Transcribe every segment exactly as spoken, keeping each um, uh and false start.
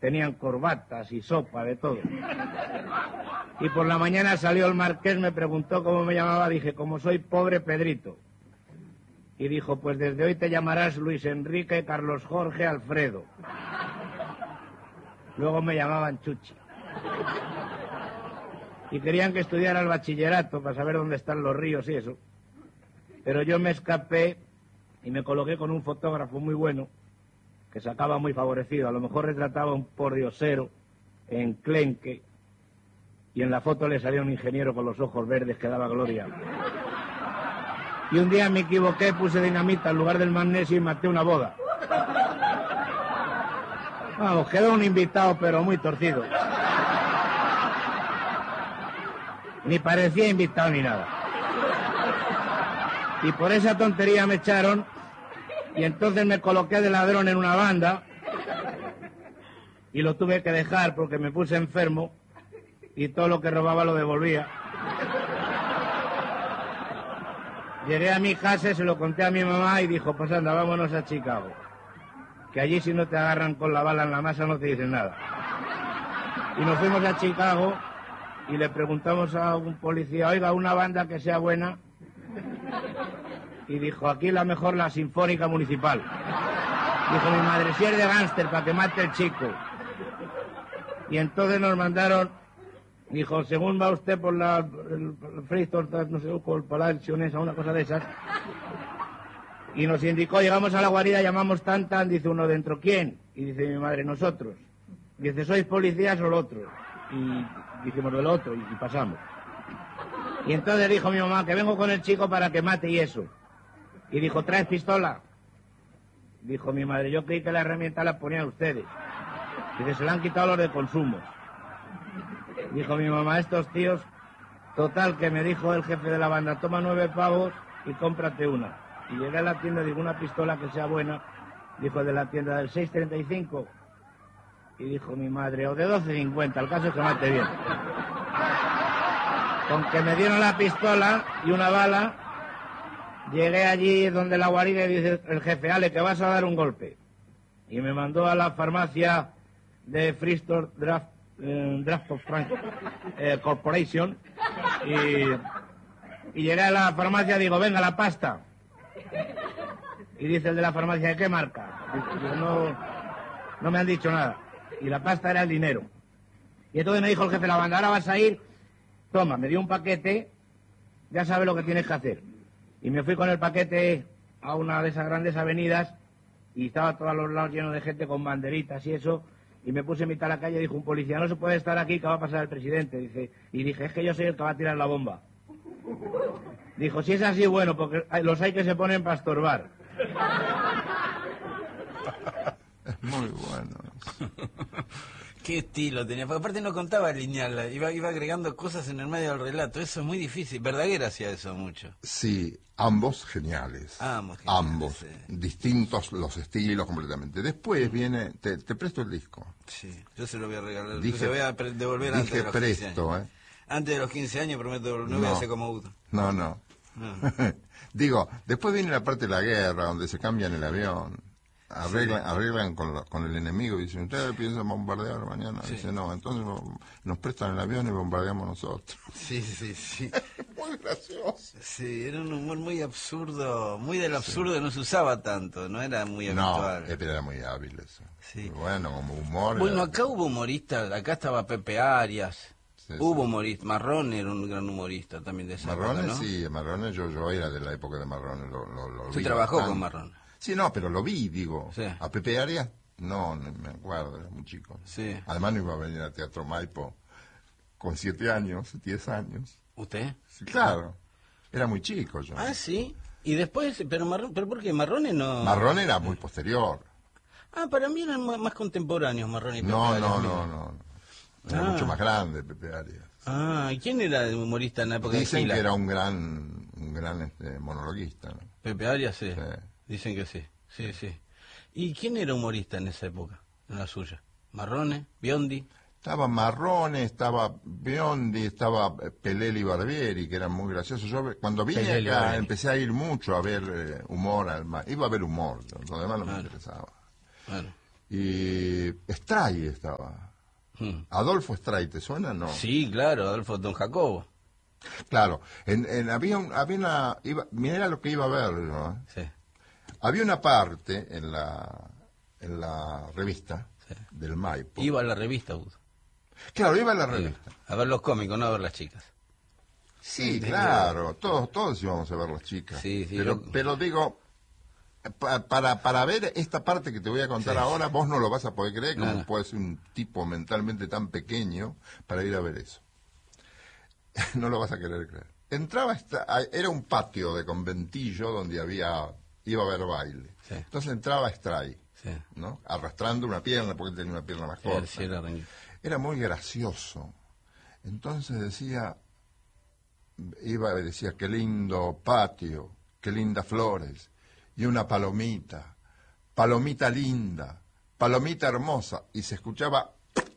tenían corbatas y sopa, de todo. Y por la mañana salió el marqués, me preguntó cómo me llamaba, dije, como soy pobre Pedrito. Y dijo, pues desde hoy te llamarás Luis Enrique Carlos Jorge Alfredo. Luego me llamaban Chuchi. Y querían que estudiara el bachillerato para saber dónde están los ríos y eso. Pero yo me escapé y me coloqué con un fotógrafo muy bueno que sacaba muy favorecido. A lo mejor retrataba un pordiosero enclenque y en la foto le salía un ingeniero con los ojos verdes que daba gloria. Y un día me equivoqué, puse dinamita en lugar del magnesio y maté una boda. Vamos, quedó un invitado pero muy torcido. Ni parecía invitado ni nada. Y por esa tontería me echaron y entonces me coloqué de ladrón en una banda y lo tuve que dejar porque me puse enfermo y todo lo que robaba lo devolvía. Llegué a mi casa, se lo conté a mi mamá y dijo, pues anda, vámonos a Chicago. Que allí si no te agarran con la bala en la masa no te dicen nada. Y nos fuimos a Chicago y le preguntamos a un policía, oiga, una banda que sea buena. Y dijo, aquí la mejor, la Sinfónica Municipal. Dijo mi madre, si es de gánster, para que mate el chico. Y entonces nos mandaron, dijo, según va usted por la el, el Freestor, no sé, por el Palacio, esa, una cosa de esas. Y nos indicó, llegamos a la guarida, llamamos tan tan, dice uno dentro, ¿quién? Y dice mi madre, nosotros. Dice, ¿sois policías o lo otro? Y dijimos, lo otro, y, y pasamos. Y entonces dijo mi mamá, que vengo con el chico para que mate y eso. Y dijo, ¿traes pistola? Dijo mi madre, yo creí que la herramienta la ponían ustedes. Dice, se la han quitado los de consumo. Dijo mi mamá, estos tíos, total, que me dijo el jefe de la banda, toma nueve pavos y cómprate una. Y llegué a la tienda, digo, una pistola que sea buena. Dijo, de la tienda del seis treinta y cinco. Y dijo mi madre, o de doce cincuenta, el caso es que mate bien. Con que me dieron la pistola y una bala, llegué allí donde la guarida y dice el jefe, Ale, que vas a dar un golpe. Y me mandó a la farmacia de Freestor Draft, eh, Draft of Frank, eh, Corporation. Y, y llegué a la farmacia y digo, venga, la pasta. Y dice el de la farmacia, ¿de qué marca? Digo, no, no me han dicho nada. Y la pasta era el dinero. Y entonces me dijo el jefe de la banda, ahora vas a ir, toma, me dio un paquete, ya sabes lo que tienes que hacer. Y me fui con el paquete a una de esas grandes avenidas y estaba todo a los lados lleno de gente con banderitas y eso, y me puse en mitad de la calle y dijo un policía, no se puede estar aquí, que va a pasar el presidente. Dice, y dije, es que yo soy el que va a tirar la bomba. Dijo, si es así, bueno, porque los hay que se ponen para estorbar. Muy bueno. Qué estilo tenía, porque aparte no contaba lineal, iba, iba agregando cosas en el medio del relato, eso es muy difícil. Verdaguer hacía eso mucho. Sí, ambos geniales. Ambos, geniales, ambos sí. Distintos los estilos completamente. Después viene, te, te presto el disco. Sí, yo se lo voy a regalar, dije, se lo voy a devolver antes de los presto, quince años. ¿eh? Antes de los quince años prometo, no, no voy a hacer como Udo. No, no. no. Digo, después viene la parte de la guerra, donde se cambian el avión. Arreglan, sí. arreglan con, la, con el enemigo, dicen, ¿ustedes piensan bombardear mañana? Sí. Dice, no, entonces no, nos prestan el avión y bombardeamos nosotros. Sí, sí, sí. Muy gracioso. Sí, era un humor muy absurdo, muy del absurdo, sí. No se usaba tanto, no era muy habitual. No, era muy hábil eso. Sí. Bueno, como humor. Bueno, era... acá hubo humoristas, acá estaba Pepe Arias. Sí, hubo sí. humorista, Marrone era un gran humorista también de esa Marrone, época, ¿no? sí, Marrone, yo, yo era de la época de Marrone, lo, lo, lo ¿Se vi trabajó bastante. con Marrone? Sí, no, pero lo vi, digo. Sí. ¿A Pepe Arias? No, no me acuerdo, era muy chico. Sí. Además no iba a venir al Teatro Maipo con siete años, diez años. ¿Usted? Sí, claro. Era muy chico yo. Ah, sí. Y después, pero Marrone, ¿pero por qué? Marrone no... Marrone era muy posterior. Ah, para mí eran más, más contemporáneos Marrone y Pepe no, Arias. No, no, no, no. Era ah. mucho más grande Pepe Arias. Ah, ¿y quién era el humorista en la época Dicen de Gila? que era un gran, un gran este, monologuista, ¿no? Pepe Arias, sí. sí. Dicen que sí, sí, sí. ¿Y quién era humorista en esa época, en la suya? ¿Marrone? ¿Biondi? Estaba Marrone, estaba Biondi, estaba Pelelli Barbieri, que eran muy graciosos. Yo cuando vine Pelelli, acá Barbieri. Empecé a ir mucho a ver eh, humor, al mar. Iba a ver humor, lo demás no claro. me interesaba. Bueno. Y Stray estaba. Hmm. Adolfo Stray, ¿te suena? No. Sí, claro, Adolfo Don Jacobo. Claro, en, en, había, un, había una... Iba, mira lo que iba a ver, ¿no? Sí. Había una parte en la, en la revista Sí. del Maipo. Iba a la revista, Udo. Claro, iba a la Iba. revista. A ver los cómicos, no a ver las chicas. Sí, claro, todos, todos íbamos a ver las chicas. Sí, sí, pero, lo- pero digo, pa- para, para ver esta parte que te voy a contar Sí. ahora, vos no lo vas a poder creer, No, cómo no. puede ser un tipo mentalmente tan pequeño para ir a ver eso. No lo vas a querer creer. Entraba, esta, era un patio de conventillo donde había, iba a haber baile. Sí. Entonces entraba Stray, Sí. ¿no? Arrastrando una pierna, porque tenía una pierna más Sí, corta. sí, era renguito. Era muy gracioso. Entonces decía, iba y decía, qué lindo patio, qué lindas flores, y una palomita, palomita linda, palomita hermosa, y se escuchaba,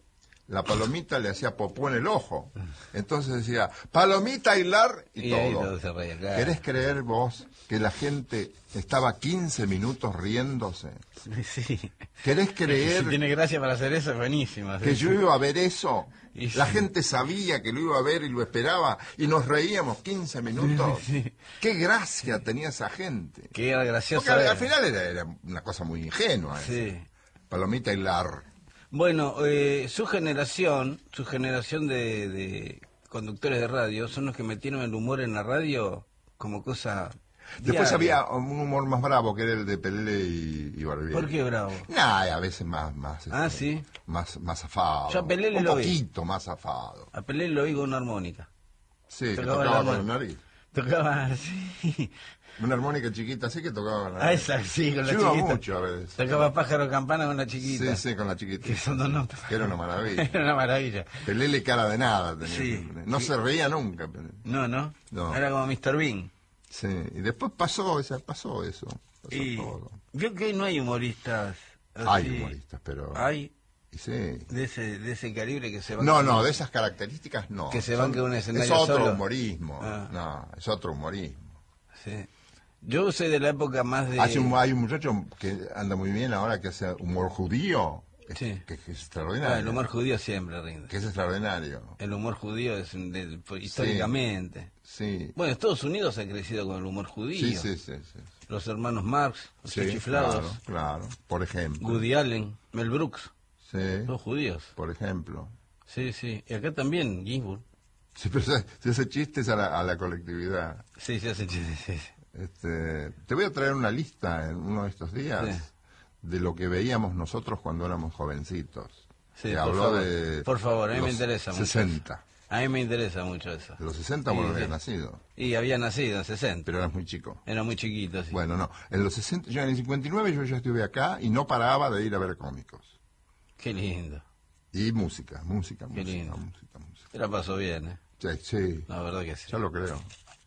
la palomita le hacía popó en el ojo. Entonces decía, palomita hilar, y, Y ahí todo. todo se reía, claro. ¿Querés creer vos que la gente estaba quince minutos riéndose? Sí. ¿Querés creer Si tiene gracia para hacer eso, es buenísimo. que sí. yo iba a ver eso? Y La sí. gente sabía que lo iba a ver y lo esperaba y nos reíamos quince minutos. Sí. Qué gracia tenía esa gente. Que era gracioso. Porque al, era. al final era, era una cosa muy ingenua. Sí. eso. Palomita y lar. Bueno, eh, su generación, su generación de, de conductores de radio, son los que metieron el humor en la radio como cosa Después diaria. había un humor más bravo que era el de Pelé y, y Barbieri. ¿Por qué bravo? Nah, a veces más, más, Ah, este, sí. más, más zafado. Yo a Pelé le un lo vi. poquito más zafado. A Pelé lo oigo una armónica. Sí, que Tocaba tocaba la con la mano. nariz. Tocaba así. Una armónica chiquita así que tocaba con la Ah, nariz. esa, sí, con la Yo iba chiquita. mucho a veces. Tocaba pájaro campana con la chiquita. Sí, sí, con la chiquita. Que son dos nombres. Que era una maravilla. Era una maravilla. Pelé le cara de nada tenía. Sí. siempre. No se reía nunca. Pelé. No, no, No. Era como mister Bean. Sí, y después pasó, esa, pasó eso. Pasó Y todo. vio que hoy no hay humoristas. así. Hay humoristas, pero... Hay y sí. de ese, de ese calibre que se van. No, no, de esas características no. Que se Son- banque un escenario Es otro solo. humorismo. Ah. No, es otro humorismo. Sí. Yo soy de la época más de. Hace un- hay un muchacho que anda muy bien ahora que hace humor judío. es- Sí. Que, que es extraordinario. Ah, el humor judío siempre rinde. Que es extraordinario. El humor judío es un- de- fue- históricamente. Sí. Bueno, Estados Unidos ha crecido con el humor judío. Sí, sí, sí. sí. Los hermanos Marx, los Sí, chiflados, claro, claro. Por ejemplo. Woody Allen, Mel Brooks, Sí, todos judíos. por ejemplo. Sí, sí. Y acá también, Ginsburg. Sí, pero se, se hace chistes a la, a la colectividad. Sí, se hace chistes. Sí, sí. Este, te voy a traer una lista en uno de estos días Sí. de lo que veíamos nosotros cuando éramos jovencitos. Sí, Te por habló favor. de Por favor, a mí me los interesa mucho sesenta. A mí me interesa mucho eso. De los sesenta Sí, vos no sí. habías nacido, Y había nacido en sesenta. pero eras muy chico. Era muy chiquito, sí. Bueno, no. En los sesenta, yo en el cincuenta y nueve yo ya estuve acá y no paraba de ir a ver cómicos. Qué lindo. Y música, música, Qué música, lindo. música, música. Te la pasó bien, ¿eh? Sí, sí, La verdad que sí. ya lo creo.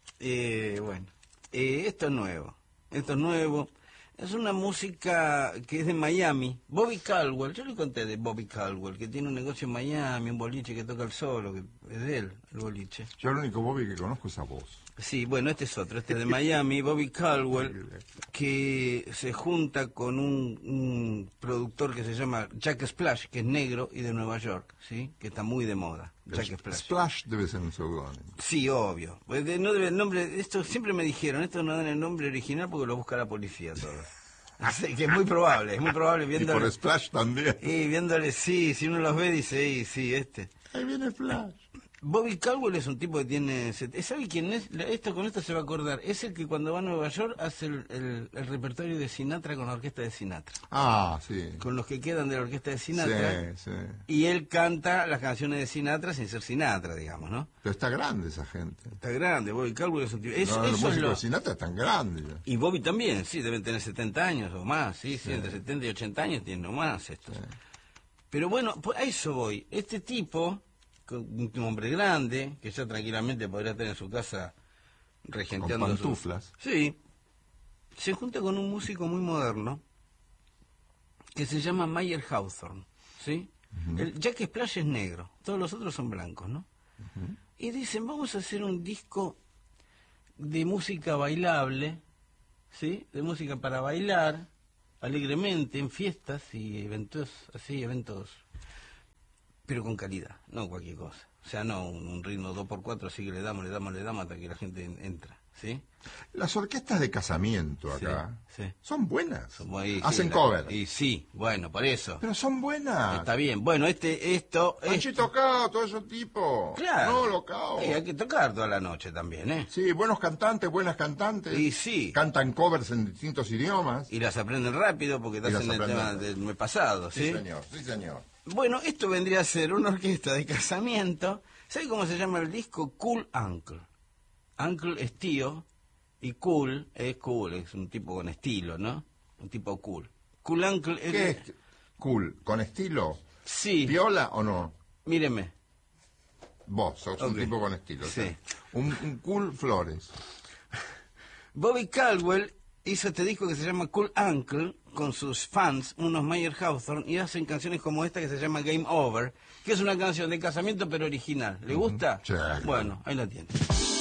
Eh, bueno, eh, esto es nuevo. Esto es nuevo. Es una música que es de Miami. Bobby Caldwell, yo le conté de Bobby Caldwell, que tiene un negocio en Miami, un boliche que toca el solo, que es de él, el boliche. Yo el único Bobby que conozco es a vos. Sí, bueno, este es otro, este es de Miami, Bobby Caldwell, que se junta con un, un productor que se llama Jack Splash, que es negro y de Nueva York, ¿sí? Que está muy de moda, Jack El Splash. Splash debe ser un seudónimo. Sí, obvio. Pues de- no debe el nombre, esto siempre me dijeron, esto no dan el nombre original porque lo busca la policía todo. Así que es muy probable, es muy probable Y viéndole. por Splash también. Y viéndole, sí, si uno los ve dice, sí, sí, este. Ahí viene Splash. Bobby Caldwell es un tipo que tiene... set- ¿Sabe quién es? Esto con esto se va a acordar. Es el que cuando va a Nueva York hace el, el- el repertorio de Sinatra con la orquesta de Sinatra. Ah, sí. Con los que quedan de la orquesta de Sinatra. Sí, sí. Y él canta las canciones de Sinatra sin ser Sinatra, digamos, ¿no? Pero está grande esa gente. Está grande, Bobby Caldwell es un tipo... Eso, no, los eso es músicos lo... de Sinatra están grandes. ya. Y Bobby también, sí, deben tener setenta años o más, sí, sí, entre setenta y ochenta años tienen o más estos. Pero bueno, pues a eso voy. Este tipo, con un hombre grande, que ya tranquilamente podría estar en su casa regenteando... Con su- pantuflas. Sí, se junta con un músico muy moderno que se llama Mayer Hawthorne, ¿sí? El Jack Splash es negro, todos los otros son blancos, ¿no? Y dicen, vamos a hacer un disco de música bailable, ¿sí? De música para bailar, alegremente en fiestas y eventos, así, eventos, pero con calidad, no cualquier cosa. O sea, no un, un ritmo dos por cuatro, así que le damos, le damos, le damos hasta que la gente en, entra, ¿sí? Las orquestas de casamiento acá Sí, sí. son buenas. Son muy- Hacen sí, la- cover. Y sí, bueno, por eso. Pero son buenas. Está bien. Bueno, este, esto... Panchito Cao, todo ese tipo. Claro. No, lo Cao. Sí, hay que tocar toda la noche también, ¿eh? Sí, buenos cantantes, buenas cantantes. Y sí. Cantan covers en distintos idiomas. Y las aprenden rápido porque te Y las hacen el aprenden. tema del mes pasado, ¿sí? Sí, señor, sí, señor. Bueno, esto vendría a ser una orquesta de casamiento. ¿Sabe cómo se llama el disco? Cool Uncle. Uncle es tío y cool es cool, es un tipo con estilo, ¿no? Un tipo cool. Cool Uncle es... ¿Qué es cool? ¿Con estilo? Sí, ¿Piola o no? míreme. Vos sos Ok. un tipo con estilo. Sí. ¿sí? Un, un cool Flores. Bobby Caldwell hizo este disco que se llama Cool Uncle con sus fans, unos Mayer Hawthorne, y hacen canciones como esta que se llama Game Over, que es una canción de casamiento pero original. ¿Le gusta? Sí, claro. Bueno, ahí la tiene.